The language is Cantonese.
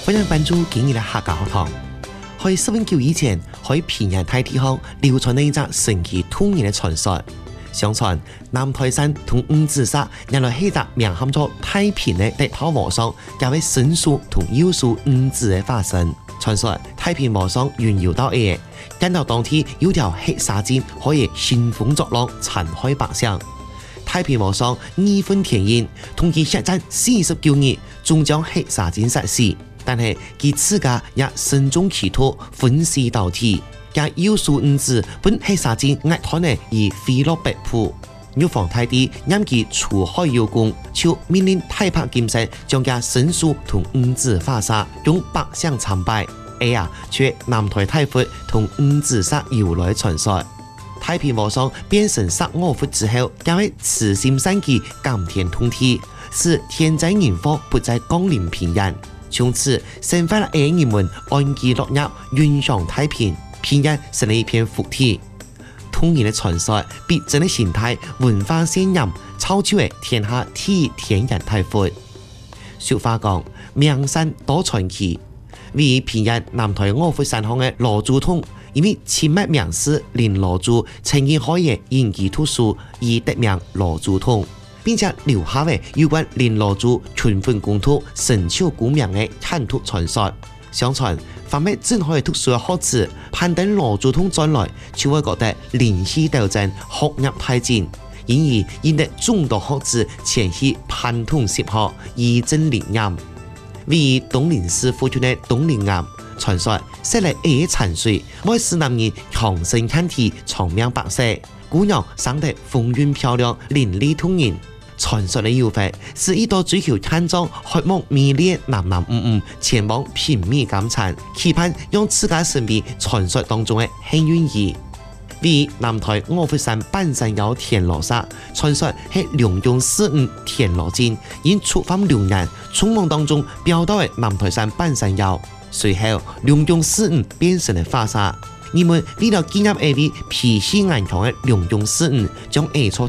歡迎關注今日的客家學堂。喺10年久以前，喺平陽大地方流傳了一則神奇通言的傳說。相傳南台山同五指山原來係一個名喊做太平的地頭和尚，加為神樹同妖樹五指的化身。傳說太平和尚遠遊到夜，見到當天有條黑沙尖可以興風作浪，殘害百姓。太平和尚義憤填膺，同佢血戰49日，終將黑沙尖殺死。但係佢自家也慎重其託，奮死到底。將妖樹五指本黑沙尖壓斷呢，而飛落北浦。玉皇大帝因其除害妖功，就命令太白金星將佢神樹同五指化沙，用百姓參拜。卻南台太佛同五指山由來傳說。太平和尚變成15佛之後，將會慈心善機，感天通地，使天災人禍不再降臨平陽。從此，生發了人們安居樂業，遠享太平，平陽成了一片福地。通言的傳說必真的形態，文化鮮豔，超出了天下第一天然太佛。俗話講，名山多傳奇。為平陽南台5佛山上的羅珠洞，因為清末名士林羅珠曾經可以引其圖書而得名羅珠洞，並且留下了有關林羅珠群分公土神巧古名的漢圖傳說。相傳凡係真可以讀書的學子，攀登羅珠洞轉來，就會覺得靈氣鬥爭，學業太進，因而引得眾多學子前去攀洞習學，以增靈驗。為東林寺附近的東林岩，傳說設立一產水，可使男人強身健體，長命百歲；姑娘生得風韻漂亮，伶俐動人。傳說的由法是一度追求健壯、渴望美麗的男女前往拼命監察，期盼讓自家身邊傳說當中的幸運兒。為南台5佛山半山腰田螺沙，傳說係龍中45田螺精，因觸犯龍眼，匆忙當中飆到嘅南台山半山腰，隨後龍中45變成了化沙。人們為了紀念呢位脾氣頑強嘅龍中45，將錯